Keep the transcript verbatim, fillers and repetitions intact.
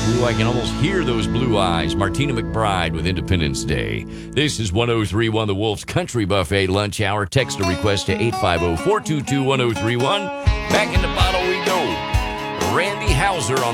Ooh, I can almost hear those blue eyes. Martina McBride with Independence Day. This is one oh three one The Wolf's Country Buffet Lunch Hour. Text a request to eight five zero, four two two, one oh three one. Back in the bottle we go. Randy Houser on